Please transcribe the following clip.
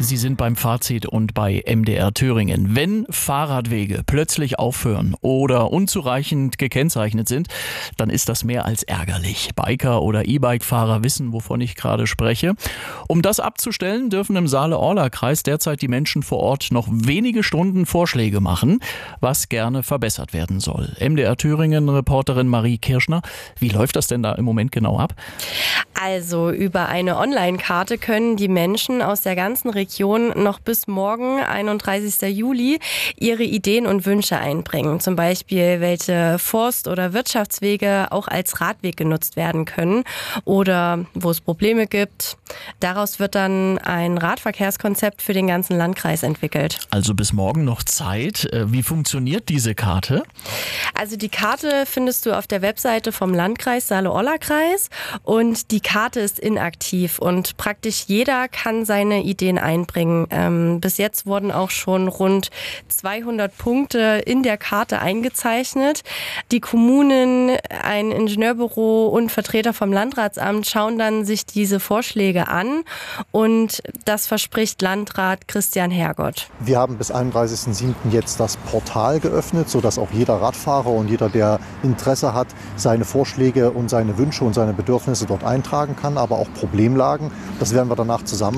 Sie sind beim Fazit und bei MDR Thüringen. Wenn Fahrradwege plötzlich aufhören oder unzureichend gekennzeichnet sind, dann ist das mehr als ärgerlich. Biker oder E-Bike-Fahrer wissen, wovon ich gerade spreche. Um das abzustellen, dürfen im Saale-Orla-Kreis derzeit die Menschen vor Ort noch wenige Stunden Vorschläge machen, was gerne verbessert werden soll. MDR Thüringen-Reporterin Marie Kirschner, wie läuft das denn da im Moment genau ab? Also über eine Online-Karte können die Menschen aus der ganzen Region noch bis morgen, 31. Juli, ihre Ideen und Wünsche einbringen. Zum Beispiel, welche Forst- oder Wirtschaftswege auch als Radweg genutzt werden können oder wo es Probleme gibt. Daraus wird dann ein Radverkehrskonzept für den ganzen Landkreis entwickelt. Also bis morgen noch Zeit. Wie funktioniert diese Karte? Also die Karte findest du auf der Webseite vom Landkreis Saale-Orla-Kreis und die Karte ist inaktiv und praktisch jeder kann seine Ideen einbringen. Bis jetzt wurden auch schon rund 200 Punkte in der Karte eingezeichnet. Die Kommunen, ein Ingenieurbüro und Vertreter vom Landratsamt schauen dann sich diese Vorschläge an und das verspricht Landrat Christian Hergott. Wir haben bis 31.07. jetzt das Portal geöffnet, sodass auch jeder Radfahrer und jeder, der Interesse hat, seine Vorschläge und seine Wünsche und seine Bedürfnisse dort eintragen kann, aber auch Problemlagen. Das werden wir danach zusammen